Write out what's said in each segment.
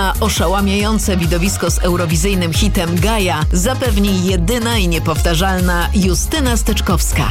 Na oszałamiające widowisko z eurowizyjnym hitem Gaja zapewni jedyna i niepowtarzalna Justyna Steczkowska.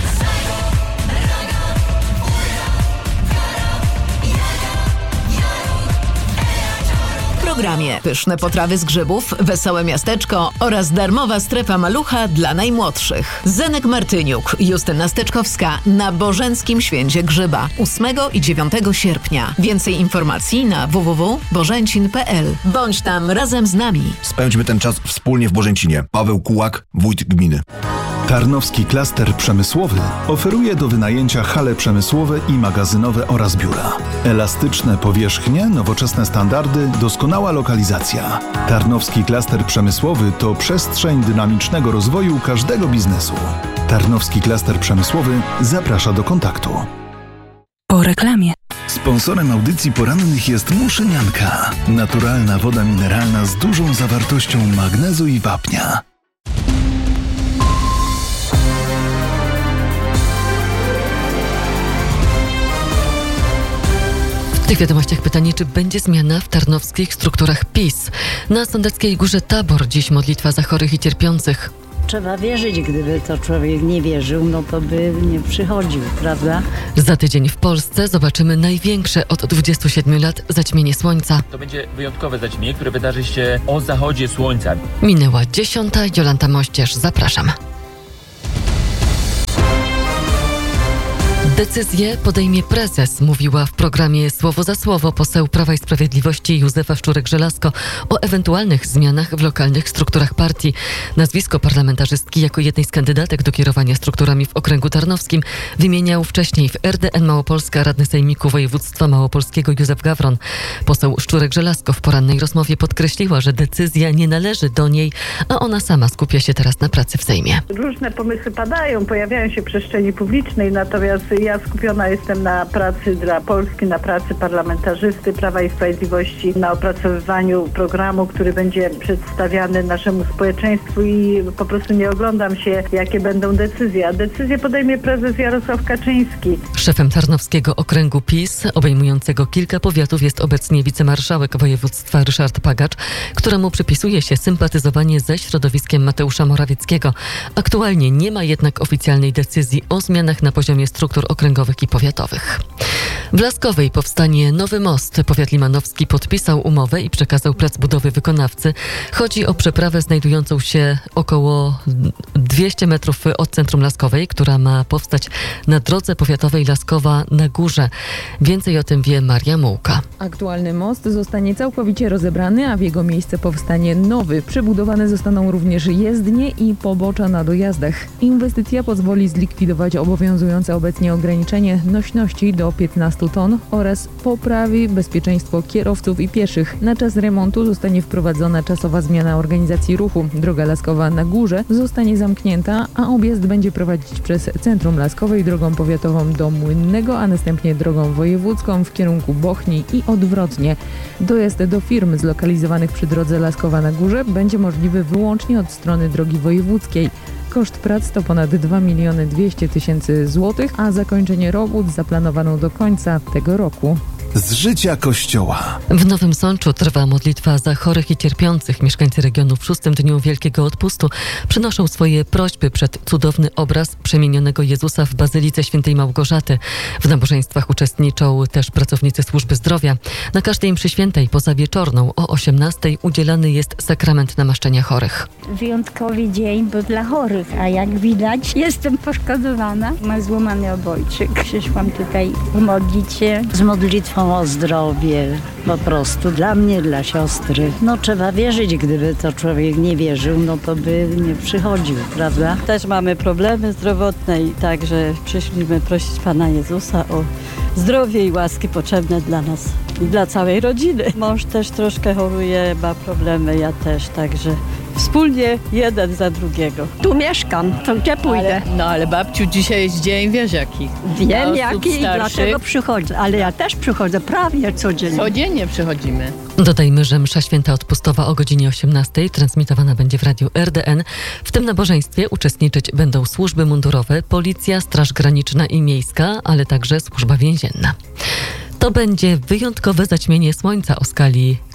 W programie pyszne potrawy z grzybów, wesołe miasteczko oraz darmowa strefa malucha dla najmłodszych. Zenek Martyniuk, Justyna Steczkowska na Bożeńskim Święcie Grzyba 8 i 9 sierpnia. Więcej informacji na www.bożencin.pl. Bądź tam razem z nami. Spędźmy ten czas wspólnie w Bożencinie. Paweł Kułak, wójt gminy. Tarnowski Klaster Przemysłowy oferuje do wynajęcia hale przemysłowe i magazynowe oraz biura. Elastyczne powierzchnie, nowoczesne standardy, doskonała lokalizacja. Tarnowski Klaster Przemysłowy to przestrzeń dynamicznego rozwoju każdego biznesu. Tarnowski Klaster Przemysłowy zaprasza do kontaktu. Po reklamie. Sponsorem audycji porannych jest Muszynianka. Naturalna woda mineralna z dużą zawartością magnezu i wapnia. W tych wiadomościach pytanie, czy będzie zmiana w tarnowskich strukturach PiS. Na Sądeckiej Górze Tabor dziś modlitwa za chorych i cierpiących. Trzeba wierzyć, gdyby to człowiek nie wierzył, no to by nie przychodził, prawda? Za tydzień w Polsce zobaczymy największe od 27 lat zaćmienie słońca. To będzie wyjątkowe zaćmienie, które wydarzy się o zachodzie słońca. Minęła 10. Jolanta Mościerz. Zapraszam. Decyzję podejmie prezes, mówiła w programie Słowo za Słowo poseł Prawa i Sprawiedliwości Józefa Szczurek-Żelazko o ewentualnych zmianach w lokalnych strukturach partii. Nazwisko parlamentarzystki jako jednej z kandydatek do kierowania strukturami w okręgu tarnowskim wymieniał wcześniej w RDN Małopolska radny sejmiku województwa małopolskiego Józef Gawron. Poseł Szczurek-Żelazko w porannej rozmowie podkreśliła, że decyzja nie należy do niej, a ona sama skupia się teraz na pracy w Sejmie. Różne pomysły padają, pojawiają się w przestrzeni publicznej, natomiast ja skupiona jestem na pracy dla Polski, na pracy parlamentarzysty Prawa i Sprawiedliwości, na opracowywaniu programu, który będzie przedstawiany naszemu społeczeństwu i po prostu nie oglądam się, jakie będą decyzje. A decyzję podejmie prezes Jarosław Kaczyński. Szefem Tarnowskiego Okręgu PiS, obejmującego kilka powiatów, jest obecnie wicemarszałek województwa Ryszard Pagacz, któremu przypisuje się sympatyzowanie ze środowiskiem Mateusza Morawieckiego. Aktualnie nie ma jednak oficjalnej decyzji o zmianach na poziomie struktur okręgowych i powiatowych. W Laskowej powstanie nowy most. Powiat limanowski podpisał umowę i przekazał plac budowy wykonawcy. Chodzi o przeprawę znajdującą się około 200 metrów od centrum Laskowej, która ma powstać na drodze powiatowej Laskowa na Górze. Więcej o tym wie Maria Mułka. Aktualny most zostanie całkowicie rozebrany, a w jego miejsce powstanie nowy. Przebudowane zostaną również jezdnie i pobocza na dojazdach. Inwestycja pozwoli zlikwidować obowiązujące obecnie ograniczenie nośności do 15 ton oraz poprawi bezpieczeństwo kierowców i pieszych. Na czas remontu zostanie wprowadzona czasowa zmiana organizacji ruchu. Droga Laskowa na Górze zostanie zamknięta, a objazd będzie prowadzić przez centrum Laskowej drogą powiatową do Młynnego, a następnie drogą wojewódzką w kierunku Bochni i odwrotnie. Dojazd do firm zlokalizowanych przy drodze Laskowa na Górze będzie możliwy wyłącznie od strony drogi wojewódzkiej. Koszt prac to ponad 2 200 000 złotych, a zakończenie robót zaplanowano do końca tego roku. Z życia Kościoła. W Nowym Sączu trwa modlitwa za chorych i cierpiących. Mieszkańcy regionu w 6. dniu Wielkiego Odpustu przynoszą swoje prośby przed cudowny obraz przemienionego Jezusa w Bazylice Świętej Małgorzaty. W nabożeństwach uczestniczą też pracownicy służby zdrowia. Na każdej mszy świętej poza wieczorną o 18:00 udzielany jest sakrament namaszczenia chorych. Wyjątkowy dzień, bo dla chorych, a jak widać jestem poszkodowana. Mam złamany obojczyk. Przyszłam tutaj pomodlić się Z modlitwą o zdrowie, po prostu dla mnie, dla siostry. No trzeba wierzyć, gdyby to człowiek nie wierzył, no to by nie przychodził, prawda? Też mamy problemy zdrowotne i także przyszliśmy prosić Pana Jezusa o zdrowie i łaski potrzebne dla nas i dla całej rodziny. Mąż też troszkę choruje, ma problemy, ja też, także wspólnie jeden za drugiego. Tu mieszkam, to gdzie pójdę? Ale babciu, dzisiaj jest dzień, wiesz jaki? Wiem jaki i dlatego przychodzę, ale ja też przychodzę prawie codziennie. Codziennie przychodzimy. Dodajmy, że msza święta odpustowa o godzinie 18:00 transmitowana będzie w radiu RDN. W tym nabożeństwie uczestniczyć będą służby mundurowe, policja, Straż Graniczna i Miejska, ale także służba więzienna. To będzie wyjątkowe zaćmienie słońca o skali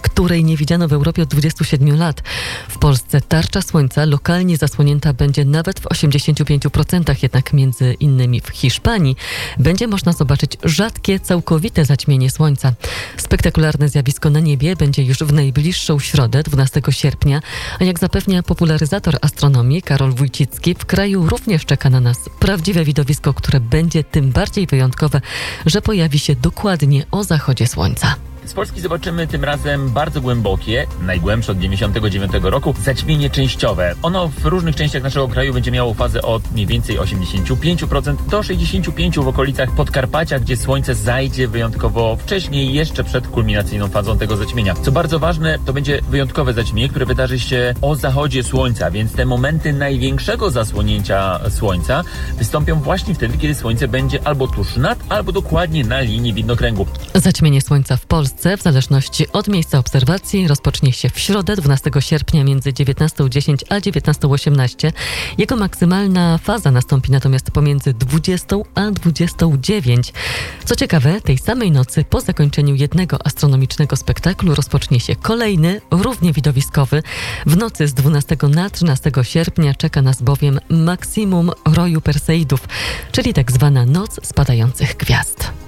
której nie widziano w Europie od 27 lat. W Polsce tarcza słońca lokalnie zasłonięta będzie nawet w 85%, jednak między innymi w Hiszpanii będzie można zobaczyć rzadkie, całkowite zaćmienie słońca. Spektakularne zjawisko na niebie będzie już w najbliższą środę, 12 sierpnia, a jak zapewnia popularyzator astronomii Karol Wójcicki, w kraju również czeka na nas prawdziwe widowisko, które będzie tym bardziej wyjątkowe, że pojawi się dokładnie o zachodzie słońca. Z Polski zobaczymy tym razem bardzo głębokie, najgłębsze od 1999 roku, zaćmienie częściowe. Ono w różnych częściach naszego kraju będzie miało fazę od mniej więcej 85% do 65% w okolicach Podkarpacia, gdzie słońce zajdzie wyjątkowo wcześniej, jeszcze przed kulminacyjną fazą tego zaćmienia. Co bardzo ważne, to będzie wyjątkowe zaćmienie, które wydarzy się o zachodzie słońca, więc te momenty największego zasłonięcia słońca wystąpią właśnie wtedy, kiedy słońce będzie albo tuż nad, albo dokładnie na linii widnokręgu. Zaćmienie słońca w Polsce w zależności od miejsca obserwacji rozpocznie się w środę 12 sierpnia między 19:10 a 19:18. Jego maksymalna faza nastąpi natomiast pomiędzy 20 a 29. Co ciekawe, tej samej nocy po zakończeniu jednego astronomicznego spektaklu rozpocznie się kolejny, równie widowiskowy. W nocy z 12 na 13 sierpnia czeka nas bowiem maksimum roju Perseidów, czyli tak zwana noc spadających gwiazd.